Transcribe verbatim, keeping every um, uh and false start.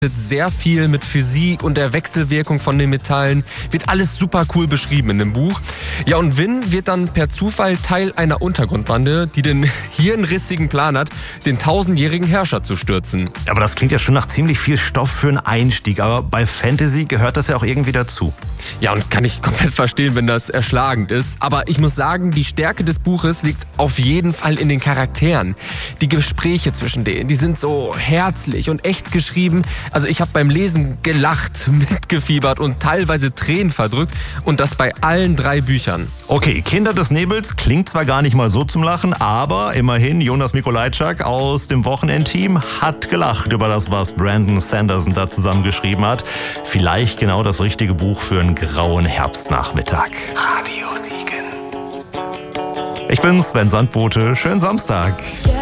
Sehr viel mit Physik und der Wechselwirkung von den Metallen. Wird alles super cool beschrieben in dem Buch. Ja, und Vin wird dann per Zufall Teil einer Untergrundbande, die den hirnrissigen Plan hat, den tausendjährigen Herrscher zu stürzen. Aber das klingt ja schon nach ziemlich viel Stoff für einen Einstieg. Aber bei Fantasy gehört das ja auch irgendwie dazu. Ja, und kann ich komplett verstehen, wenn das erschlagend ist. Aber ich muss sagen, die Stärke des Buches liegt auf jeden Fall in den Charakteren. Die Gespräche zwischen denen, die sind so herzlich und echt geschrieben. Also ich habe beim Lesen gelacht, mitgefiebert und teilweise Tränen verdrückt. Und das bei allen drei Büchern. Okay, Kinder des Nebels klingt zwar gar nicht mal so zum Lachen, aber immerhin Jonas Mikolajczak aus dem Wochenendteam hat gelacht über das, was Brandon Sanderson da zusammengeschrieben hat. Vielleicht genau das richtige Buch für einen grauen Herbstnachmittag. Radio Siegen. Ich bin Sven Sandbote. Schönen Samstag. Yeah.